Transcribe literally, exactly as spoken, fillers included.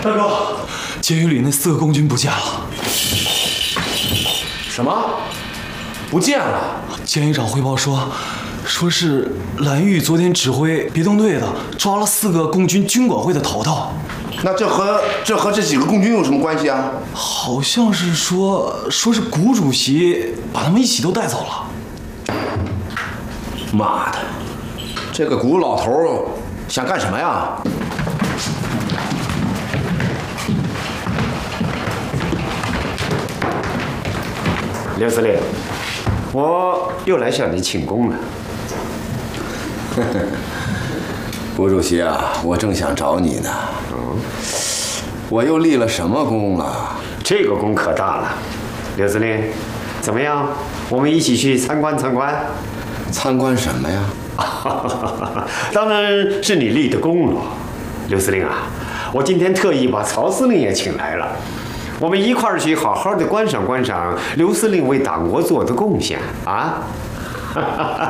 大哥，监狱里那四个共军不见了。 什么？不见了？ 监狱长汇报说，说是蓝玉昨天指挥别动队的抓了四个共军军管会的头头。 那这和这和这几个共军有什么关系啊？ 好像是说，说是谷主席把他们一起都带走了。 妈的，这个谷老头想干什么呀？ 刘司令，我又来向你请功了。 谷主席啊，我正想找你呢。嗯，我又立了什么功了？ 这个功可大了。刘司令，怎么样？我们一起去参观参观。 参观什么呀？ 当然是你立的功了。刘司令啊，我今天特意把曹司令也请来了。我们一块儿去好好的观赏观赏刘司令为党国做的贡献啊！